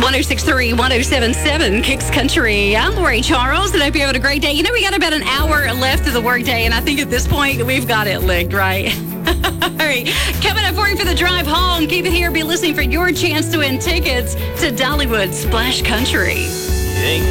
1063, 1077, Kicks Country. I'm Lori Charles, and I hope you're having a great day. You know, we got about an hour left of the workday, and I think at this point, we've got it licked, right? All right, coming up for you for the drive home. Keep it here. Be listening for your chance to win tickets to Dollywood Splash Country.